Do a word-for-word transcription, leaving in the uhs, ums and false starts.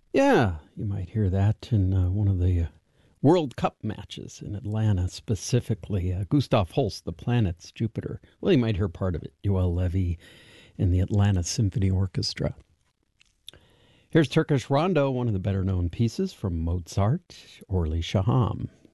Yeah, you might hear that in uh, one of the uh, World Cup matches in Atlanta, specifically. Uh, Gustav Holst, The Planets, Jupiter. Well, you might hear part of it. Joel Levy and the Atlanta Symphony Orchestra. Here's Turkish Rondo, one of the better known pieces from Mozart, Orly Shaham.